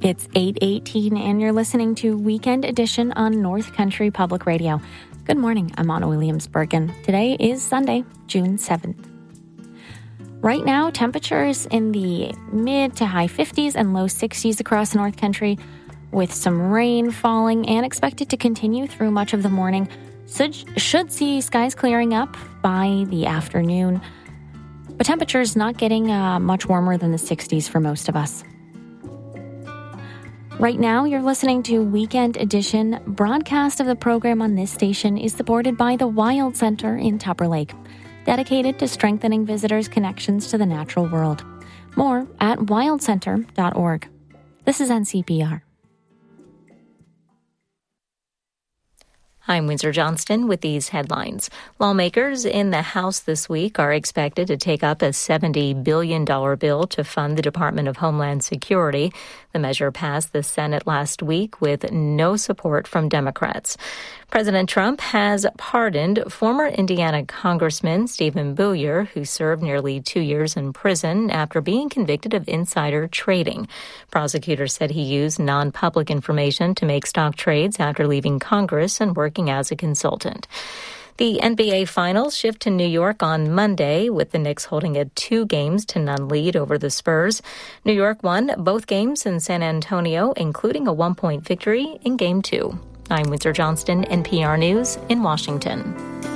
It's 8:18 and you're listening to Weekend Edition on North Country Public Radio. Good morning, I'm Anna Williams-Bergen. Today is Sunday, June 7th. Right now, temperatures in the mid to high 50s and low 60s across North Country, with some rain falling and expected to continue through much of the morning. Should see skies clearing up by the afternoon, but temperatures not getting much warmer than the 60s for most of us. Right now, you're listening to Weekend Edition. Broadcast of the program on this station is supported by the Wild Center in Tupper Lake, dedicated to strengthening visitors' connections to the natural world. More at wildcenter.org. This is NCPR. I'm Windsor Johnston with these headlines. Lawmakers in the House this week are expected to take up a $70 billion bill to fund the Department of Homeland Security. The measure passed the Senate last week with no support from Democrats. President Trump has pardoned former Indiana Congressman Stephen Bullier, who served nearly 2 years in prison after being convicted of insider trading. Prosecutors said he used non-public information to make stock trades after leaving Congress and working as a consultant. The NBA Finals shift to New York on Monday, with the Knicks holding a 2-0 lead over the Spurs. New York won both games in San Antonio, including a 1-point victory in Game 2. I'm Windsor Johnston, NPR News in Washington.